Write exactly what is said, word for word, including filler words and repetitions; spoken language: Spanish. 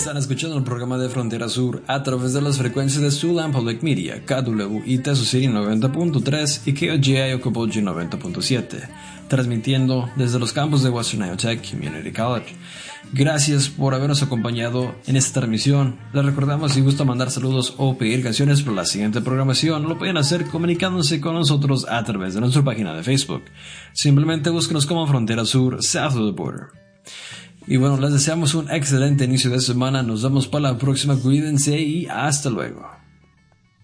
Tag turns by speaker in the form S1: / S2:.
S1: Están escuchando el programa de Frontera Sur a través de las frecuencias de Siouxland Public Media, K W I T City noventa punto tres y K O G I Okoboji noventa punto siete, transmitiendo desde los campus de Western Iowa Tech Community College. Gracias por habernos acompañado en esta transmisión. Les recordamos, si gusta mandar saludos o pedir canciones por la siguiente programación, lo pueden hacer comunicándose con nosotros a través de nuestra página de Facebook. Simplemente búsquenos como Frontera Sur, South of the Border. Y bueno, les deseamos un excelente inicio de semana. Nos vemos para la próxima. Cuídense y hasta luego.